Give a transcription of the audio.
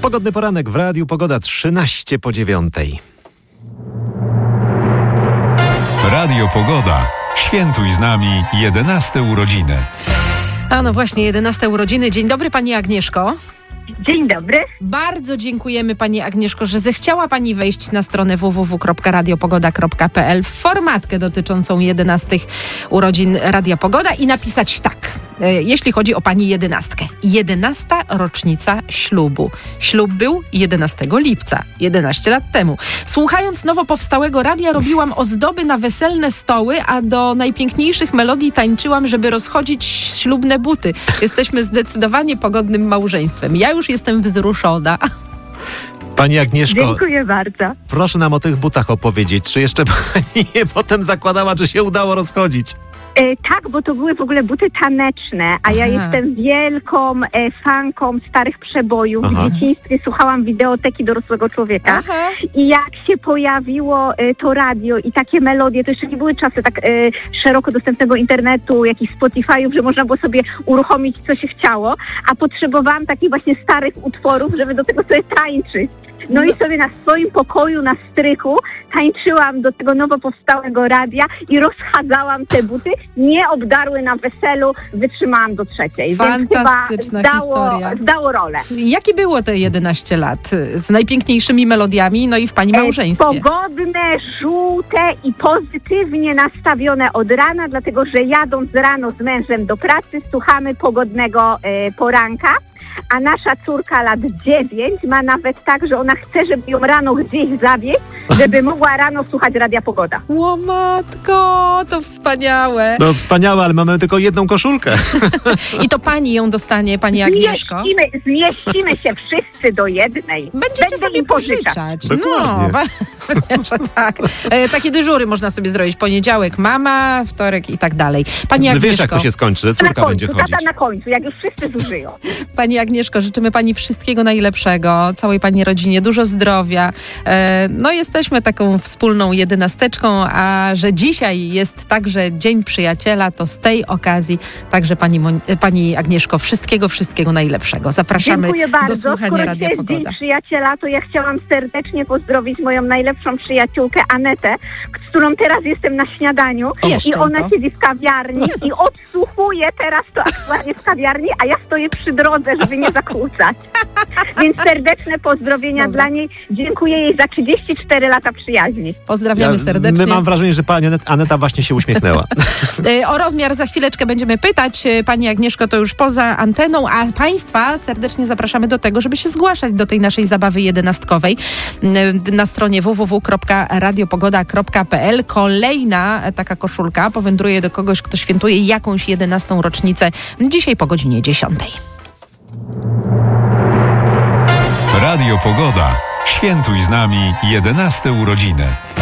Pogodny poranek w Radiu Pogoda 13:09. Radio Pogoda. Świętuj z nami 11 urodziny. A no właśnie, 11 urodziny. Dzień dobry, Pani Agnieszko. Dzień dobry. Bardzo dziękujemy, Pani Agnieszko, że zechciała Pani wejść na stronę www.radiopogoda.pl w formatkę dotyczącą 11 urodzin Radia Pogoda i napisać tak, jeśli chodzi o Pani 11. 11. rocznica ślubu. Ślub był 11 lipca, 11 lat temu. Słuchając nowo powstałego radia, robiłam ozdoby na weselne stoły, a do najpiękniejszych melodii tańczyłam, żeby rozchodzić ślubne buty. Jesteśmy zdecydowanie pogodnym małżeństwem. Ja już jestem wzruszona. Pani Agnieszko, Dziękuję bardzo. proszę nam o tych butach opowiedzieć. Czy jeszcze Pani je potem zakładała, czy się udało rozchodzić? Tak, bo to były w ogóle buty taneczne, a ja jestem wielką fanką starych przebojów. W dzieciństwie słuchałam wideoteki dorosłego człowieka. I jak się pojawiło to radio i takie melodie, to jeszcze nie były czasy tak szeroko dostępnego internetu, jakichś Spotify'ów, że można było sobie uruchomić, co się chciało, a potrzebowałam takich właśnie starych utworów, żeby do tego sobie tańczyć. No i sobie na swoim pokoju, na strychu tańczyłam do tego nowo powstałego radia i rozchadzałam te buty. Nie obdarły na weselu, wytrzymałam do trzeciej. Fantastyczna historia. Zdało rolę. Jakie było te 11 lat? Z najpiękniejszymi melodiami, no i w Pani małżeństwie. Pogodne, żółte i pozytywnie nastawione od rana, dlatego że jadąc rano z mężem do pracy, słuchamy pogodnego poranka. A nasza córka lat 9 ma nawet tak, że ona chce, żeby ją rano gdzieś zawieźć, żeby mogła rano słuchać Radia Pogoda. O matko, to wspaniałe. No wspaniałe, ale mamy tylko jedną koszulkę. I to Pani ją dostanie, Pani Agnieszko? Zmieścimy się wszyscy do jednej. Będziecie sobie pożyczać. Dokładnie. No, tak. Takie dyżury można sobie zrobić. Poniedziałek mama, wtorek i tak dalej. Pani Agnieszko. Wiesz, jak to się skończy, córka będzie chodzić. Tata na końcu, jak już wszyscy zużyją. Pani Agnieszko, życzymy Pani wszystkiego najlepszego, całej Pani rodzinie, dużo zdrowia. No jesteśmy taką wspólną 11, a że dzisiaj jest także Dzień Przyjaciela, to z tej okazji także Pani Agnieszko, wszystkiego najlepszego. Zapraszamy do słuchania Radia Pogoda. Dzień Przyjaciela, to ja chciałam serdecznie pozdrowić moją najlepszą przyjaciółkę Anetę, z którą teraz jestem na śniadaniu i ona siedzi w kawiarni i odsłuchuje teraz to aktualnie w kawiarni, a ja stoję przy drodze, żeby nie zakłócać. Więc serdeczne pozdrowienia dla niej. Dziękuję jej za 34 lata przyjaźni. Pozdrawiamy serdecznie. Mam wrażenie, że Pani Aneta właśnie się uśmiechnęła. O rozmiar za chwileczkę będziemy pytać. Pani Agnieszko, to już poza anteną, a Państwa serdecznie zapraszamy do tego, żeby się zgłaszać do tej naszej zabawy 11-kowej na stronie www.radiopogoda.pl. Kolejna taka koszulka powędruje do kogoś, kto świętuje jakąś 11. rocznicę dzisiaj po godzinie 10. Radio Pogoda. Świętuj z nami 11 urodziny.